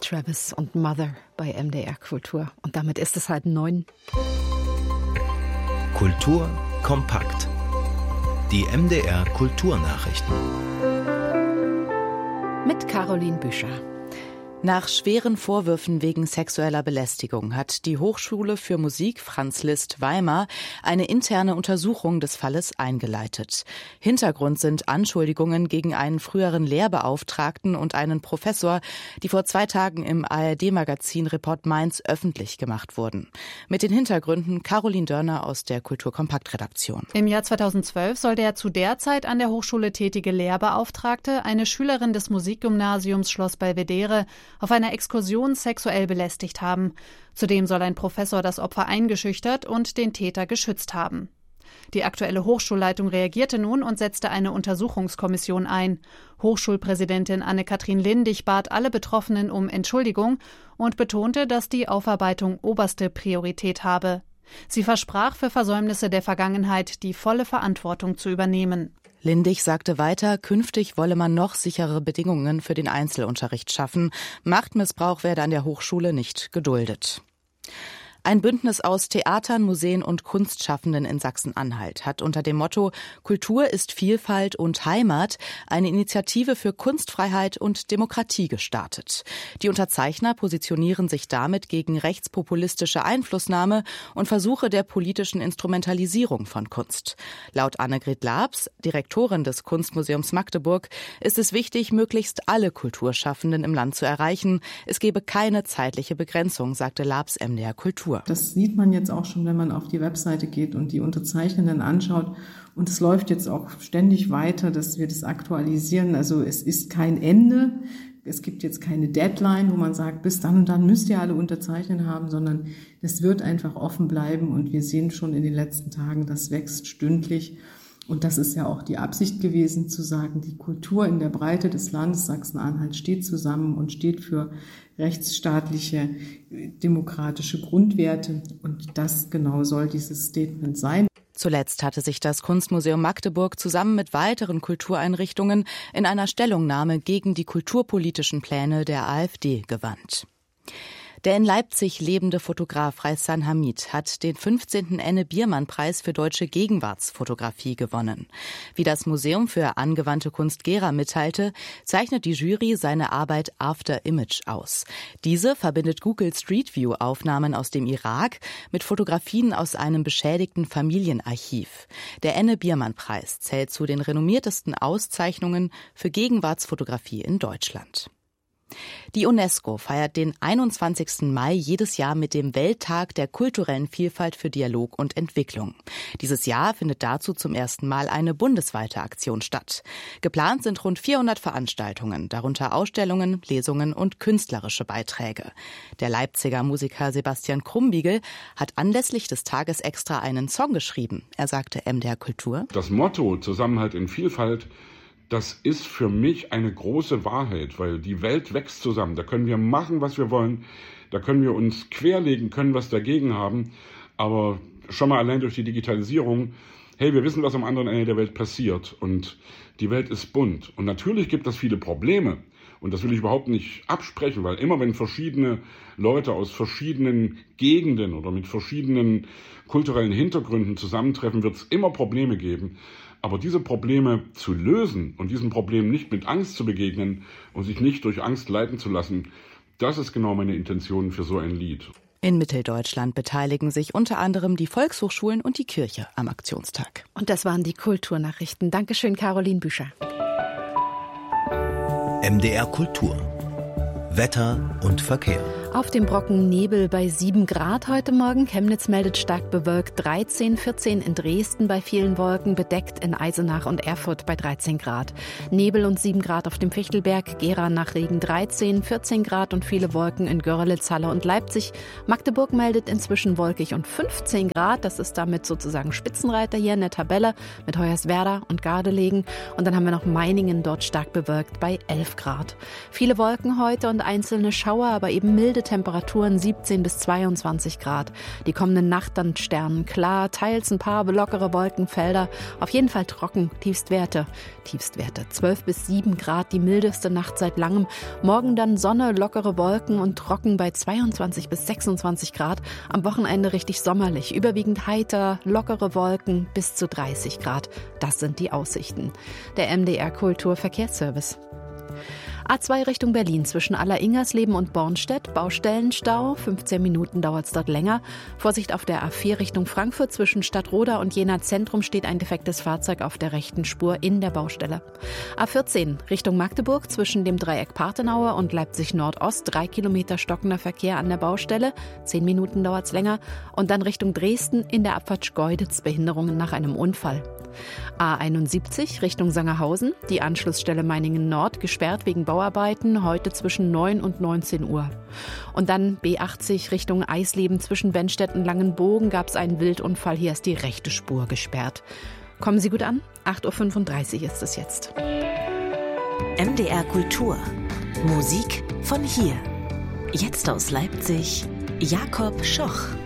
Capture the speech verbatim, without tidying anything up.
Travis und Mother bei M D R Kultur. Und damit ist es halb neun. Kultur kompakt. Die M D R Kulturnachrichten. Mit Caroline Büscher. Nach schweren Vorwürfen wegen sexueller Belästigung hat die Hochschule für Musik Franz Liszt Weimar eine interne Untersuchung des Falles eingeleitet. Hintergrund sind Anschuldigungen gegen einen früheren Lehrbeauftragten und einen Professor, die vor zwei Tagen im A R D-Magazin Report Mainz öffentlich gemacht wurden. Mit den Hintergründen Caroline Dörner aus der Kulturkompakt-Redaktion. Im Jahr zweitausendzwölf soll der zu der Zeit an der Hochschule tätige Lehrbeauftragte eine Schülerin des Musikgymnasiums Schloss Belvedere auf einer Exkursion sexuell belästigt haben. Zudem soll ein Professor das Opfer eingeschüchtert und den Täter geschützt haben. Die aktuelle Hochschulleitung reagierte nun und setzte eine Untersuchungskommission ein. Hochschulpräsidentin Anne-Kathrin Lindig bat alle Betroffenen um Entschuldigung und betonte, dass die Aufarbeitung oberste Priorität habe. Sie versprach, für Versäumnisse der Vergangenheit die volle Verantwortung zu übernehmen. Lindig sagte weiter, künftig wolle man noch sichere Bedingungen für den Einzelunterricht schaffen. Machtmissbrauch werde an der Hochschule nicht geduldet. Ein Bündnis aus Theatern, Museen und Kunstschaffenden in Sachsen-Anhalt hat unter dem Motto Kultur ist Vielfalt und Heimat eine Initiative für Kunstfreiheit und Demokratie gestartet. Die Unterzeichner positionieren sich damit gegen rechtspopulistische Einflussnahme und Versuche der politischen Instrumentalisierung von Kunst. Laut Annegret Labs, Direktorin des Kunstmuseums Magdeburg, ist es wichtig, möglichst alle Kulturschaffenden im Land zu erreichen. Es gebe keine zeitliche Begrenzung, sagte Labs M D R Kultur. Das sieht man jetzt auch schon, wenn man auf die Webseite geht und die Unterzeichnenden anschaut. Und es läuft jetzt auch ständig weiter, dass wir das aktualisieren. Also es ist kein Ende. Es gibt jetzt keine Deadline, wo man sagt, bis dann und dann müsst ihr alle unterzeichnet haben, sondern es wird einfach offen bleiben. Und wir sehen schon in den letzten Tagen, das wächst stündlich. Und das ist ja auch die Absicht gewesen, zu sagen, die Kultur in der Breite des Landes Sachsen-Anhalt steht zusammen und steht für rechtsstaatliche, demokratische Grundwerte. Und das genau soll dieses Statement sein. Zuletzt hatte sich das Kunstmuseum Magdeburg zusammen mit weiteren Kultureinrichtungen in einer Stellungnahme gegen die kulturpolitischen Pläne der AfD gewandt. Der in Leipzig lebende Fotograf Reisan Hamid hat den fünfzehnten Enne-Biermann-Preis für deutsche Gegenwartsfotografie gewonnen. Wie das Museum für angewandte Kunst Gera mitteilte, zeichnet die Jury seine Arbeit After Image aus. Diese verbindet Google Street View-Aufnahmen aus dem Irak mit Fotografien aus einem beschädigten Familienarchiv. Der Enne-Biermann-Preis zählt zu den renommiertesten Auszeichnungen für Gegenwartsfotografie in Deutschland. Die UNESCO feiert den einundzwanzigsten Mai jedes Jahr mit dem Welttag der kulturellen Vielfalt für Dialog und Entwicklung. Dieses Jahr findet dazu zum ersten Mal eine bundesweite Aktion statt. Geplant sind rund vierhundert Veranstaltungen, darunter Ausstellungen, Lesungen und künstlerische Beiträge. Der Leipziger Musiker Sebastian Krumbiegel hat anlässlich des Tages extra einen Song geschrieben. Er sagte M D R Kultur: Das Motto Zusammenhalt in Vielfalt, das ist für mich eine große Wahrheit, weil die Welt wächst zusammen. Da können wir machen, was wir wollen. Da können wir uns querlegen, können was dagegen haben. Aber schon mal allein durch die Digitalisierung, hey, wir wissen, was am anderen Ende der Welt passiert. Und die Welt ist bunt. Und natürlich gibt es viele Probleme. Und das will ich überhaupt nicht absprechen, weil immer wenn verschiedene Leute aus verschiedenen Gegenden oder mit verschiedenen kulturellen Hintergründen zusammentreffen, wird es immer Probleme geben. Aber diese Probleme zu lösen und diesen Problemen nicht mit Angst zu begegnen und sich nicht durch Angst leiten zu lassen, das ist genau meine Intention für so ein Lied. In Mitteldeutschland beteiligen sich unter anderem die Volkshochschulen und die Kirche am Aktionstag. Und das waren die Kulturnachrichten. Dankeschön, Caroline Büscher. M D R Kultur. Wetter und Verkehr. Auf dem Brocken Nebel bei sieben Grad heute Morgen. Chemnitz meldet stark bewölkt dreizehn, vierzehn in Dresden bei vielen Wolken, bedeckt in Eisenach und Erfurt bei dreizehn Grad. Nebel und sieben Grad auf dem Fichtelberg, Gera nach Regen dreizehn, vierzehn Grad und viele Wolken in Görlitz, Halle und Leipzig. Magdeburg meldet inzwischen wolkig und fünfzehn Grad. Das ist damit sozusagen Spitzenreiter hier in der Tabelle mit Hoyerswerda und Gardelegen. Und dann haben wir noch Meiningen, dort stark bewölkt bei elf Grad. Viele Wolken heute und einzelne Schauer, aber eben milde milde Temperaturen siebzehn bis zweiundzwanzig Grad. Die kommende Nacht dann sternenklar, teils ein paar lockere Wolkenfelder. Auf jeden Fall trocken, Tiefstwerte. Tiefstwerte zwölf bis sieben Grad, die mildeste Nacht seit langem. Morgen dann Sonne, lockere Wolken und trocken bei zweiundzwanzig bis sechsundzwanzig Grad. Am Wochenende richtig sommerlich, überwiegend heiter, lockere Wolken bis zu dreißig Grad. Das sind die Aussichten. Der M D R Kulturverkehrsservice. A zwei Richtung Berlin zwischen Aller-Ingersleben und Bornstedt. Baustellenstau. fünfzehn Minuten dauert es dort länger. Vorsicht auf der A vier Richtung Frankfurt zwischen Stadtroda und Jena Zentrum steht ein defektes Fahrzeug auf der rechten Spur in der Baustelle. A vierzehn Richtung Magdeburg zwischen dem Dreieck Parthenaue und Leipzig Nordost. Drei Kilometer stockender Verkehr an der Baustelle. Zehn Minuten dauert es länger. Und dann Richtung Dresden in der Abfahrt Schkeuditz. Behinderungen nach einem Unfall. A einundsiebzig Richtung Sangerhausen. Die Anschlussstelle Meiningen Nord gesperrt wegen Bauarbeiten, heute zwischen neun und neunzehn Uhr. Und dann B achtzig Richtung Eisleben zwischen Bennstedt und Langenbogen gab es einen Wildunfall. Hier ist die rechte Spur gesperrt. Kommen Sie gut an? acht Uhr fünfunddreißig ist es jetzt. M D R Kultur. Musik von hier. Jetzt aus Leipzig, Jakob Schoch.